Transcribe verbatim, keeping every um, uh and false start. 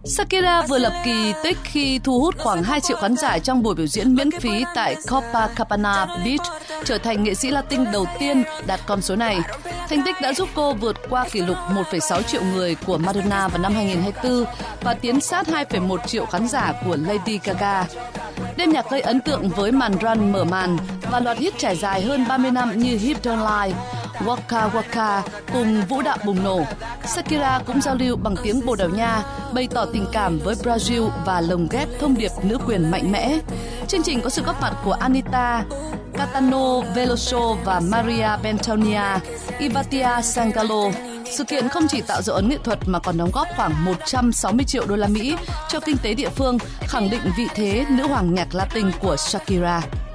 Shakira vừa lập kỳ tích khi thu hút khoảng hai triệu khán giả trong buổi biểu diễn miễn phí tại Copacabana Beach, trở thành nghệ sĩ Latin đầu tiên đạt con số này. Thành tích đã giúp cô vượt qua kỷ lục một phẩy sáu triệu người của Madonna vào năm hai nghìn không trăm hai mươi tư và tiến sát hai phẩy một triệu khán giả của Lady Gaga. Đêm nhạc gây ấn tượng với màn run mở màn và loạt hit trải dài hơn ba mươi năm như Hips Don't Lie, Waka Waka cùng vũ đạo bùng nổ. Shakira cũng giao lưu bằng tiếng Bồ Đào Nha, bày tỏ tình cảm với Brazil và lồng ghép thông điệp nữ quyền mạnh mẽ. Chương trình có sự góp mặt của Anitta, Caetano Veloso và Maria Bethânia, Ivatia Sangalo. Sự kiện không chỉ tạo dấu ấn nghệ thuật mà còn đóng góp khoảng một trăm sáu mươi triệu đô la Mỹ cho kinh tế địa phương, khẳng định vị thế nữ hoàng nhạc Latin của Shakira.